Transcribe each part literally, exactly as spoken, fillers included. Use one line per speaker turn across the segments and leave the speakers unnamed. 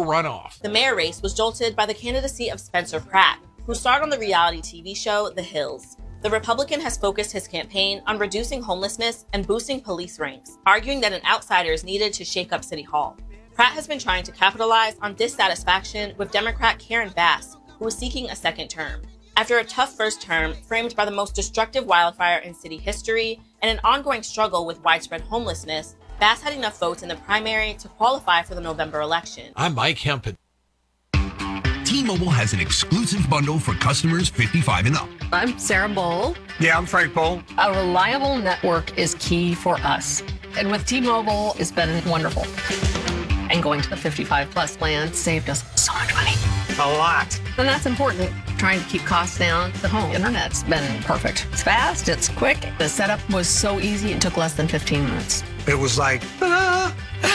runoff.
The mayor race was jolted by the candidacy of Spencer Pratt, who starred on the reality T V show The Hills. The Republican has focused his campaign on reducing homelessness and boosting police ranks, arguing that an outsider is needed to shake up City Hall. Pratt has been trying to capitalize on dissatisfaction with Democrat Karen Bass, who is seeking a second term. After a tough first term framed by the most destructive wildfire in city history and an ongoing struggle with widespread homelessness, Bass had enough votes in the primary to qualify for the November election.
I'm Mike Hempin.
T-Mobile has an exclusive bundle for customers fifty-five and up.
I'm Sarah Bowl.
Yeah, I'm Frank Bowl.
A reliable network is key for us. And with T-Mobile, it's been wonderful. And going to the fifty-five plus plan saved us so much money.
A lot.
And that's important. Trying to keep costs down. The home internet's been perfect. It's fast, it's quick. The setup was so easy, it took less than fifteen minutes.
It was like, ah.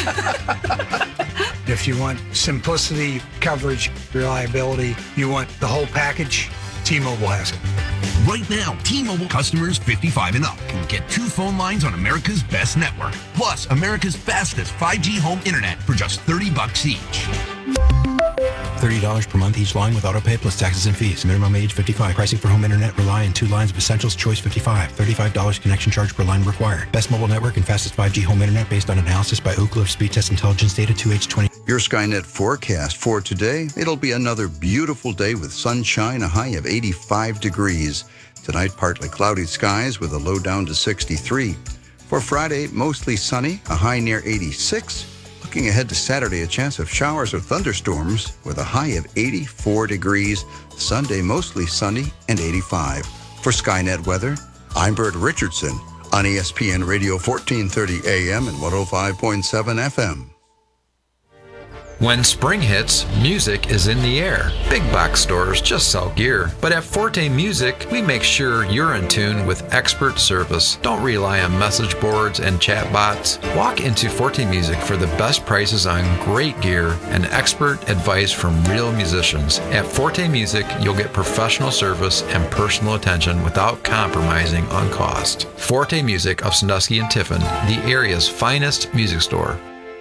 If you want simplicity, coverage, reliability, you want the whole package, T-Mobile has it.
Right now, T-Mobile customers fifty-five and up can get two phone lines on America's best network, plus America's fastest five G home internet for just thirty bucks each.
thirty dollars per month each line with autopay plus taxes and fees. Minimum age fifty-five. Pricing for home internet rely on two lines of Essentials Choice fifty-five. thirty-five dollars connection charge per line required. Best mobile network and fastest five G home internet based on analysis by Ookla of Speed Test Intelligence data two H twenty.
Your Skynet forecast for today. It'll be another beautiful day with sunshine, a high of eighty-five degrees. Tonight, partly cloudy skies with a low down to sixty-three. For Friday, mostly sunny, a high near eighty-six. Looking ahead to Saturday, a chance of showers or thunderstorms with a high of eighty-four degrees. Sunday, mostly sunny and eighty-five. For Skynet weather, I'm Bert Richardson on E S P N Radio fourteen thirty A M and one oh five point seven F M.
When spring hits, music is in the air. Big box stores just sell gear. But at Forte Music, we make sure you're in tune with expert service. Don't rely on message boards and chat bots. Walk into Forte Music for the best prices on great gear and expert advice from real musicians. At Forte Music, you'll get professional service and personal attention without compromising on cost. Forte Music of Sandusky and Tiffin, the area's finest music store.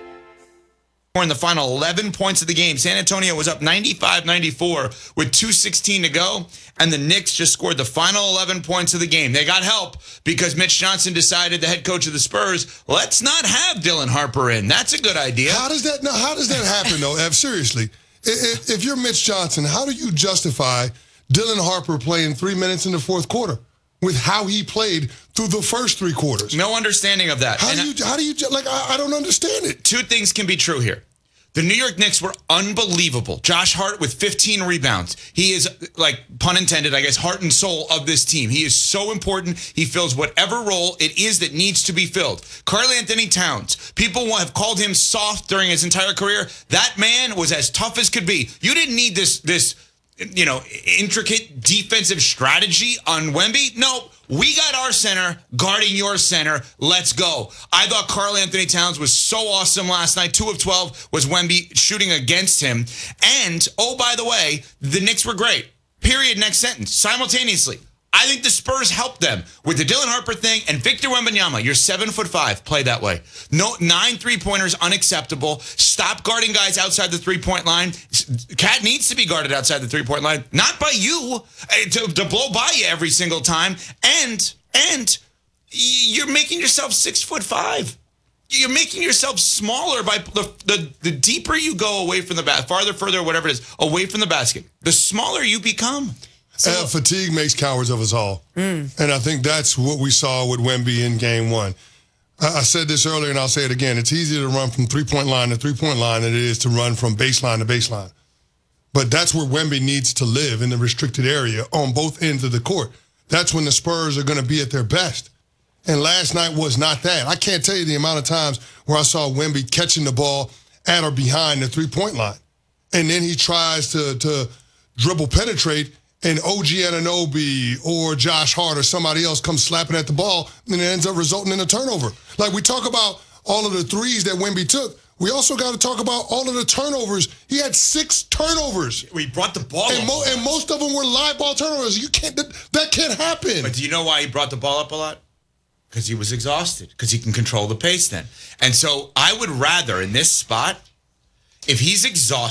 In the final eleven points of the game, San Antonio was up ninety-five ninety-four with two sixteen to go, and the Knicks just scored the final eleven points of the game. They got help because Mitch Johnson decided, the head coach of the Spurs, let's not have Dylan Harper in. That's a good idea.
How does that, no, how does that happen, though, Ev? Seriously, if, if you're Mitch Johnson, how do you justify Dylan Harper playing three minutes in the fourth quarter with how he played through the first three quarters?
No understanding of that.
How
and
do you, how do you, like, I, I don't understand it.
Two things can be true here. The New York Knicks were unbelievable. Josh Hart with fifteen rebounds. He is, like, pun intended, I guess, heart and soul of this team. He is so important. He fills whatever role it is that needs to be filled. Karl-Anthony Towns. People have called him soft during his entire career. That man was as tough as could be. You didn't need this, this, you know, intricate defensive strategy on Wemby. No, we got our center guarding your center. Let's go. I thought Karl-Anthony Towns was so awesome last night. Two of twelve was Wemby shooting against him. And, oh, by the way, the Knicks were great. Period. Next sentence. Simultaneously. I think the Spurs helped them with the Dylan Harper thing and Victor Wembanyama. You're seven foot five. Play that way. No, nine three-pointers, unacceptable. Stop guarding guys outside the three-point line. Cat needs to be guarded outside the three-point line, not by you, to, to blow by you every single time. And, and you're making yourself six foot five. You're making yourself smaller by the, the, the deeper you go away from the basket, farther, further, whatever it is, away from the basket, the smaller you become.
So, uh, fatigue makes cowards of us all. Mm. And I think that's what we saw with Wemby in game one. I, I said this earlier, and I'll say it again. It's easier to run from three-point line to three-point line than it is to run from baseline to baseline. But that's where Wemby needs to live, in the restricted area on both ends of the court. That's when the Spurs are going to be at their best. And last night was not that. I can't tell you the amount of times where I saw Wemby catching the ball at or behind the three-point line. And then he tries to, to dribble penetrate, and O G Anunoby or Josh Hart or somebody else comes slapping at the ball, and it ends up resulting in a turnover. Like, we talk about all of the threes that Wemby took. We also got to talk about all of the turnovers. He had six turnovers.
We brought the ball
and
up.
Mo- and most of them were live ball turnovers. You can't. That, that can't happen.
But do you know why he brought the ball up a lot? Because he was exhausted. Because he can control the pace then. And so I would rather, in this spot, if he's exhausted,